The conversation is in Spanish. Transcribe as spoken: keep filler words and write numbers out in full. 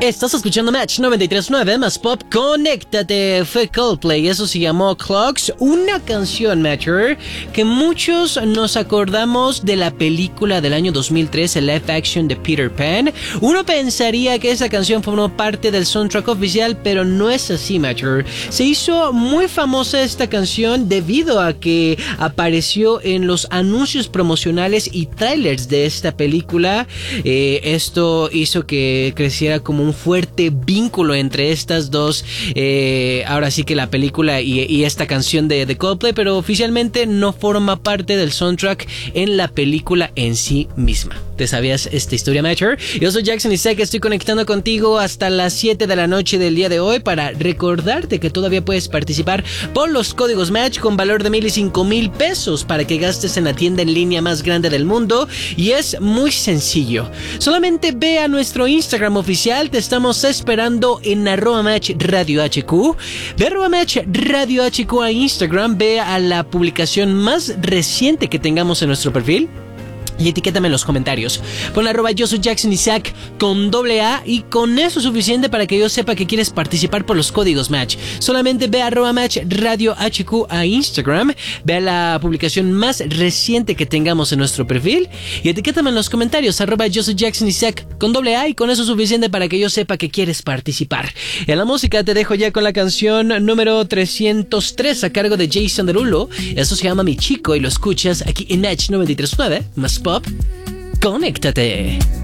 Estás escuchando Match noventa y tres punto nueve más Pop. Conéctate. Fue Coldplay. Eso se llamó Clocks. Una canción, Matcher, que muchos nos acordamos de la película del año dos mil tres, el live action de Peter Pan. Uno pensaría que esa canción formó parte del soundtrack oficial, pero no es así, Matcher. Se hizo muy famosa esta canción debido a que apareció en los anuncios promocionales y trailers de esta película. Eh, esto hizo que creciera como un fuerte vínculo entre estas dos, eh, ahora sí que la película y, y esta canción de, de Coldplay, pero oficialmente no forma parte del soundtrack en la película en sí misma. ¿Te sabías esta historia, Matcher? Yo soy Jackson y sé que estoy conectando contigo hasta las siete de la noche del día de hoy para recordarte que todavía puedes participar por los códigos Match con valor de mil y cinco mil pesos para que gastes en la tienda en línea más grande del mundo, y es muy sencillo. Solamente ve a nuestro Instagram oficial, te estamos esperando en arroba Match Radio H Q. Ve arroba Match Radio H Q a Instagram, ve a la publicación más reciente que tengamos en nuestro perfil y etiquétame en los comentarios. Pon arroba yo soy Jackson Isaac con doble A y con eso es suficiente para que yo sepa que quieres participar por los códigos Match. Solamente ve a arroba Match Radio H Q a Instagram, ve a la publicación más reciente que tengamos en nuestro perfil y etiquétame en los comentarios arroba yo soy Jackson Isaac con doble A y con eso es suficiente para que yo sepa que quieres participar. En la música te dejo ya con la canción número trescientos tres a cargo de Jason Derulo. Eso se llama Mi Chico y lo escuchas aquí en Match noventa y tres punto nueve más Pop. Conéctate.